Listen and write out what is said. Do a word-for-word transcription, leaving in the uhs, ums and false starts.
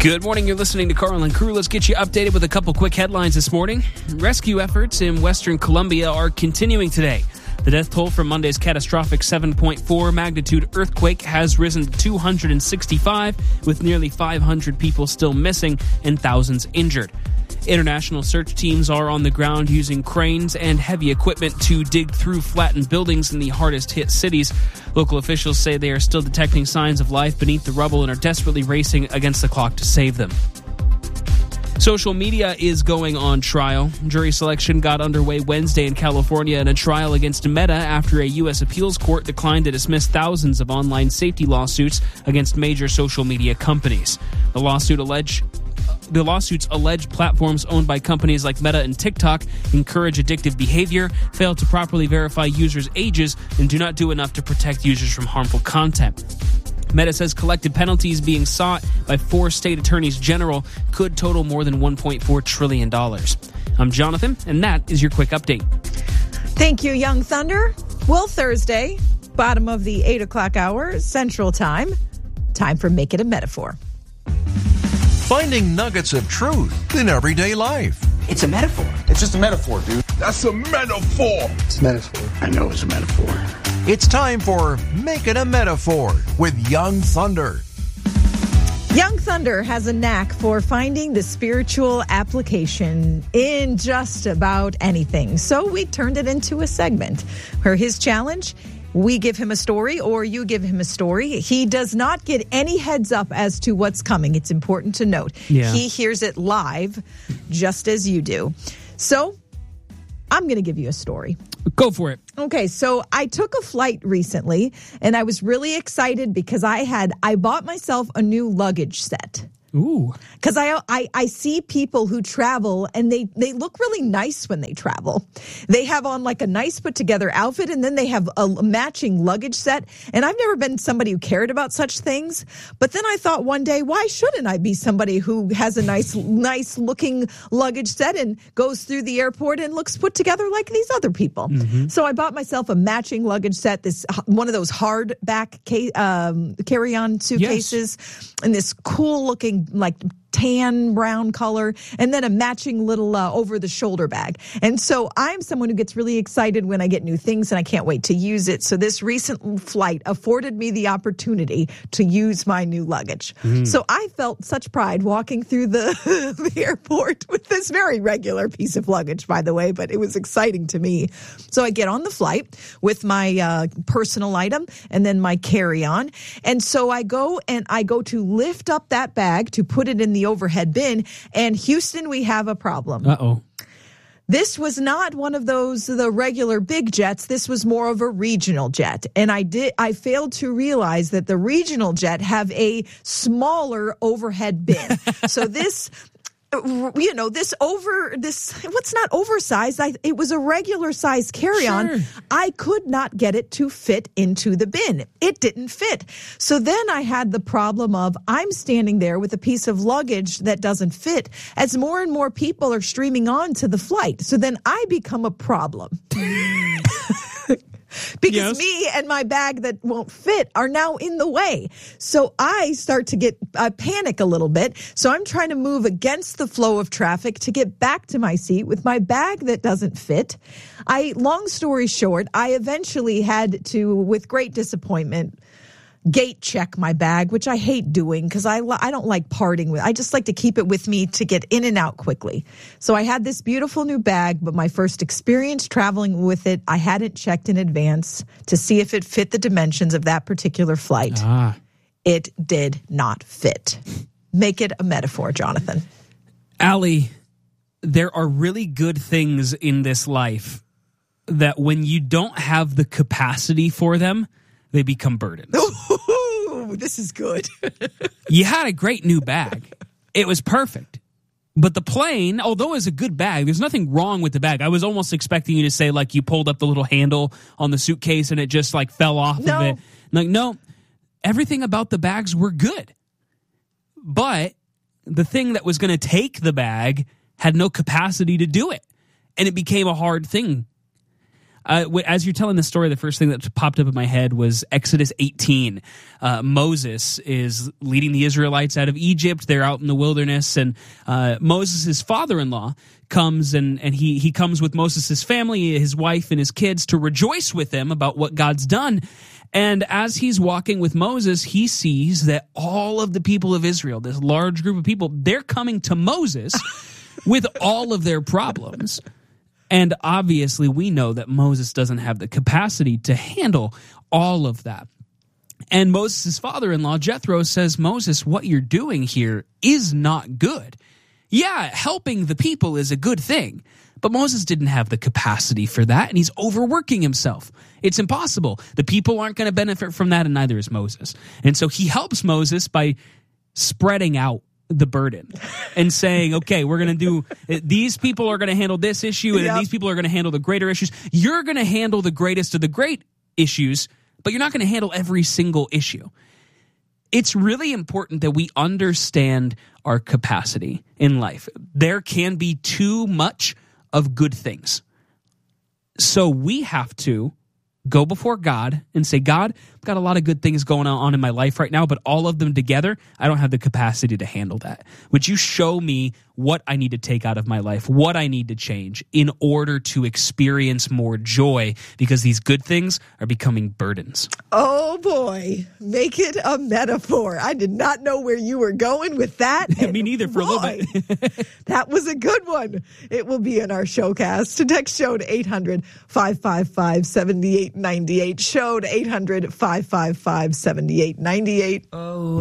Good morning. You're listening to Carl and Crew. Let's get you updated with a couple quick headlines this morning. Rescue efforts in Western Colombia are continuing today. The death toll from Monday's catastrophic seven point four magnitude earthquake has risen to two hundred sixty-five, with nearly five hundred people still missing and thousands injured. International search teams are on the ground using cranes and heavy equipment to dig through flattened buildings in the hardest-hit cities. Local officials say they are still detecting signs of life beneath the rubble and are desperately racing against the clock to save them. Social media is going on trial. Jury selection got underway Wednesday in California in a trial against Meta after a U S appeals court declined to dismiss thousands of online safety lawsuits against major social media companies. The lawsuit allege The lawsuits allege platforms owned by companies like Meta and TikTok encourage addictive behavior, fail to properly verify users' ages, and do not do enough to protect users from harmful content. Meta says collective penalties being sought by four state attorneys general could total more than one point four trillion dollars. I'm Jonathan, and that is your quick update. Thank you, Young Thunder. Well, Thursday, bottom of the eight o'clock hour, Central Time. Time for Make It a Metaphor. Finding nuggets of truth in everyday life. It's a metaphor. It's just a metaphor, dude. That's a metaphor. It's a metaphor. I know it's a metaphor. It's time for Make It a Metaphor with Young Thunder. Young Thunder has a knack for finding the spiritual application in just about anything. So we turned it into a segment where his challenge, we give him a story or you give him a story. He does not get any heads up as to what's coming. It's important to note. Yeah. He hears it live just as you do. So I'm going to give you a story. Go for it. Okay, so I took a flight recently and I was really excited because I had I bought myself a new luggage set. Ooh. Because I, I I see people who travel and they, they look really nice when they travel. They have on like a nice put together outfit and then they have a matching luggage set. And I've never been somebody who cared about such things. But then I thought one day, why shouldn't I be somebody who has a nice nice looking luggage set and goes through the airport and looks put together like these other people? Mm-hmm. So I bought myself a matching luggage set, this one of those hardback ca- um, carry-on suitcases, yes. And this cool looking like tan brown color, and then a matching little uh, over-the-shoulder bag. And so I'm someone who gets really excited when I get new things, and I can't wait to use it. So this recent flight afforded me the opportunity to use my new luggage. Mm. So I felt such pride walking through the, the airport with this very regular piece of luggage, by the way, but it was exciting to me. So I get on the flight with my uh, personal item and then my carry-on. And so I go and I go to lift up that bag to put it in the overhead bin, and Houston, we have a problem. Uh-oh. This was not one of those, the regular big jets. This was more of a regional jet. And I did, I failed to realize that the regional jet have a smaller overhead bin. So this, you know, this over, this, what's not oversized? I, it was a regular size carry-on. Sure. I could not get it to fit into the bin. It didn't fit. So then I had the problem of I'm standing there with a piece of luggage that doesn't fit as more and more people are streaming on to the flight. So then I become a problem. Because yes. me and my bag that won't fit are now in the way. So I start to get uh, panic a little bit. So I'm trying to move against the flow of traffic to get back to my seat with my bag that doesn't fit. I, long story short, I eventually had to, with great disappointment, gate check my bag, which I hate doing because I, I don't like parting with. I just like to keep it with me to get in and out quickly. So I had this beautiful new bag, but my first experience traveling with it, I hadn't checked in advance to see if it fit the dimensions of that particular flight. Ah. It did not fit. Make it a metaphor, Jonathan. Allie, there are really good things in this life that when you don't have the capacity for them, they become burdens. Ooh, this is good. You had a great new bag. It was perfect. But the plane, although it was a good bag, there's nothing wrong with the bag. I was almost expecting you to say, like, you pulled up the little handle on the suitcase and it just, like, fell off no. of it. Like, no, everything about the bags were good. But the thing that was going to take the bag had no capacity to do it. And it became a hard thing. Uh, as you're telling the story, the first thing that popped up in my head was Exodus eighteen. Uh, Moses is leading the Israelites out of Egypt. They're out in the wilderness, and uh, Moses' father-in-law comes and, and he, he comes with Moses' family, his wife and his kids, to rejoice with them about what God's done. And as he's walking with Moses, he sees that all of the people of Israel, this large group of people, they're coming to Moses with all of their problems. And obviously, we know that Moses doesn't have the capacity to handle all of that. And Moses' father-in-law, Jethro, says, Moses, what you're doing here is not good. Yeah, helping the people is a good thing, but Moses didn't have the capacity for that, and he's overworking himself. It's impossible. The people aren't going to benefit from that, and neither is Moses. And so he helps Moses by spreading out the burden and saying, okay, we're going to do, these people are going to handle this issue, and yep. these people are going to handle the greater issues. You're going to handle the greatest of the great issues, but you're not going to handle every single issue. It's really important that we understand our capacity in life. There can be too much of good things. So we have to go before God and say, God, I've got a lot of good things going on in my life right now, but all of them together, I don't have the capacity to handle that. Would you show me what I need to take out of my life, what I need to change in order to experience more joy, because these good things are becoming burdens. Oh boy, make it a metaphor. I did not know where you were going with that. Me neither for boy, a little bit. That was a good one. It will be in our showcast. To text show to eight hundred, five five five, seven eight nine eight. Show to eight hundred, five five five, seven eight nine eight. Oh.